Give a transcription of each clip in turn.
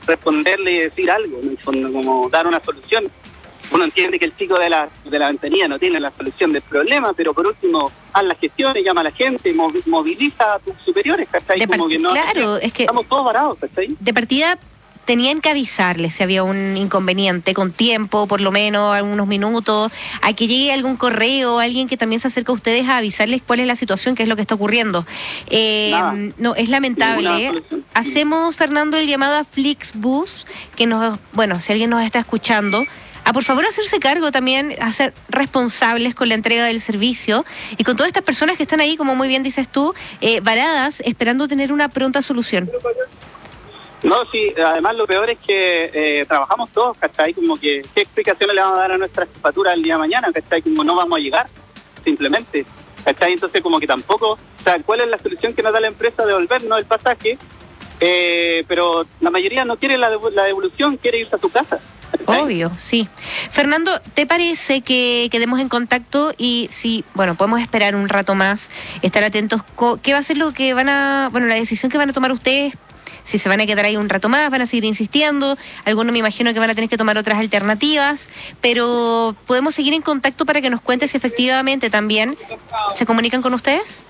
responderle y decir algo, en el fondo, como dar una solución. Uno entiende que el chico de la ventanilla no tiene la solución del problema, pero por último, haz las gestiones, llama a la gente, moviliza a tus superiores, ¿cachai? Como que no, claro, es que estamos todos varados, ¿cachai? de partida tenían que avisarles si había un inconveniente con tiempo, por lo menos algunos minutos, a que llegue algún correo, alguien que también se acerque a ustedes a avisarles cuál es la situación, qué es lo que está ocurriendo. No, es lamentable. Hacemos, Fernando, el llamado a Flixbus, que si alguien nos está escuchando, a por favor hacerse cargo también, a ser responsables con la entrega del servicio y con todas estas personas que están ahí, como muy bien dices tú, varadas, esperando tener una pronta solución. No, sí, además lo peor es que trabajamos todos, ¿cachai? Como que, ¿qué explicaciones le vamos a dar a nuestra jefatura el día de mañana, ¿cachai? Como no vamos a llegar, simplemente, ¿cachai? Entonces como que tampoco, o sea, ¿cuál es la solución que nos da la empresa? Devolvernos el pasaje, pero la mayoría no quiere la devolución, quiere irse a su casa. Obvio, sí. Fernando, ¿te parece que quedemos en contacto y si, podemos esperar un rato más, estar atentos? ¿Qué va a ser la decisión que van a tomar ustedes? Si se van a quedar ahí un rato más, van a seguir insistiendo, algunos me imagino que van a tener que tomar otras alternativas, pero ¿podemos seguir en contacto para que nos cuentes si efectivamente también se comunican con ustedes?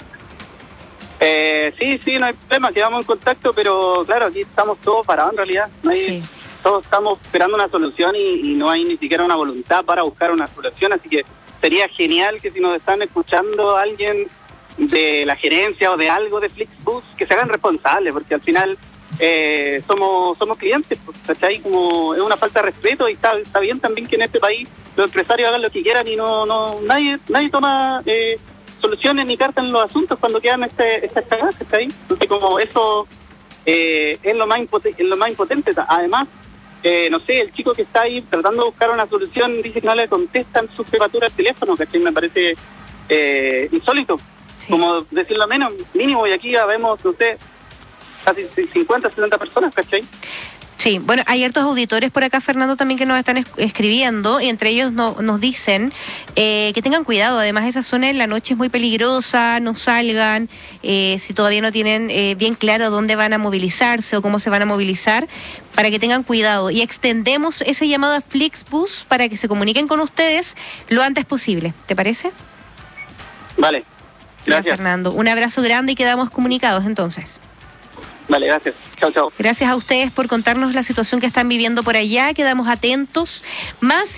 Sí, no hay problema, quedamos en contacto, pero claro, aquí estamos todos parados en realidad. Sí. Todos estamos esperando una solución y no hay ni siquiera una voluntad para buscar una solución, así que sería genial que si nos están escuchando alguien de la gerencia o de algo de Flixbus, que se hagan responsables, porque al final somos clientes, ¿cachai? Como es una falta de respeto y está bien también que en este país los empresarios hagan lo que quieran y nadie toma soluciones ni cartas en los asuntos cuando quedan estas cagadas, ¿cachai? Entonces como eso es lo más impotente. Además, no sé, el chico que está ahí tratando de buscar una solución dice que no le contestan sus jefaturas al teléfono, ¿cachai? Me parece insólito. Sí. Como decirlo menos, mínimo, y aquí ya vemos, no sé, casi 50, 60 personas, ¿cachai? Sí, hay hartos auditores por acá, Fernando, también que nos están escribiendo y entre ellos nos dicen que tengan cuidado. Además, esa zona en la noche es muy peligrosa, no salgan, si todavía no tienen bien claro dónde van a movilizarse o cómo se van a movilizar, para que tengan cuidado. Y extendemos ese llamado a Flixbus para que se comuniquen con ustedes lo antes posible. ¿Te parece? Vale, gracias. Bien, Fernando, un abrazo grande y quedamos comunicados entonces. Vale, gracias. Chao. Gracias a ustedes por contarnos la situación que están viviendo por allá. Quedamos atentos. Más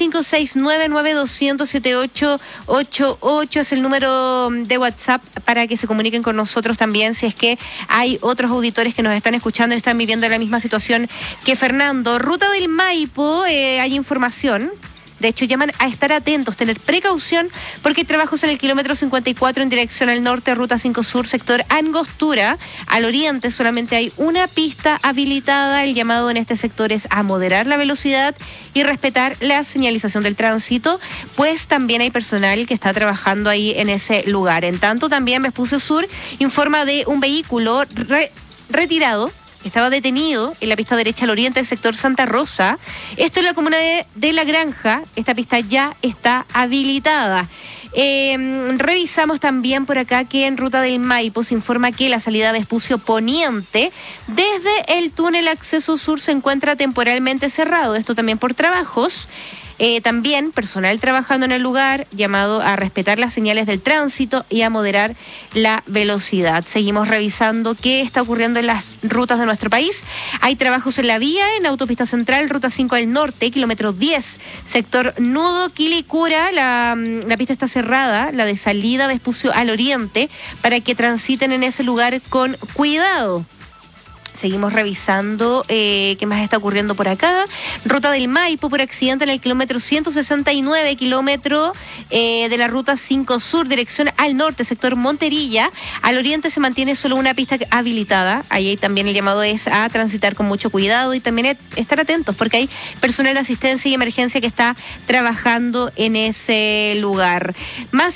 569-9200-7888 es el número de WhatsApp para que se comuniquen con nosotros también si es que hay otros auditores que nos están escuchando y están viviendo la misma situación que Fernando. Ruta del Maipo, hay información. De hecho, llaman a estar atentos, tener precaución, porque hay trabajos en el kilómetro 54 en dirección al norte, ruta 5 sur, sector Angostura. Al oriente solamente hay una pista habilitada. El llamado en este sector es a moderar la velocidad y respetar la señalización del tránsito, pues también hay personal que está trabajando ahí en ese lugar. En tanto, también Vespucio Sur informa de un vehículo retirado. Estaba detenido en la pista derecha al oriente del sector Santa Rosa. Esto en la comuna de La Granja. Esta pista ya está habilitada. Revisamos también por acá que en ruta del Maipo se informa que la salida de Vespucio Poniente desde el túnel acceso sur se encuentra temporalmente cerrado. Esto también por trabajos. También personal trabajando en el lugar, llamado a respetar las señales del tránsito y a moderar la velocidad. Seguimos revisando qué está ocurriendo en las rutas de nuestro país. Hay trabajos en la vía, en Autopista Central, Ruta 5 al norte, kilómetro 10, sector Nudo, Quilicura. La pista está cerrada, la de salida de Vespucio al oriente, para que transiten en ese lugar con cuidado. Seguimos revisando qué más está ocurriendo por acá. Ruta del Maipo por accidente en el kilómetro 169, kilómetro de la ruta 5 sur, dirección al norte, sector Monterilla. Al oriente se mantiene solo una pista habilitada. Ahí también el llamado es a transitar con mucho cuidado y también estar atentos porque hay personal de asistencia y emergencia que está trabajando en ese lugar. Más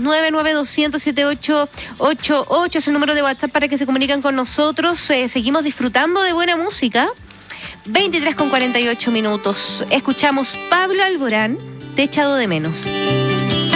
569-9200-7888 es el número de WhatsApp para que se comuniquen con nosotros. Seguimos disfrutando de buena música. 23:48 minutos. Escuchamos Pablo Alborán, Te he echado de menos.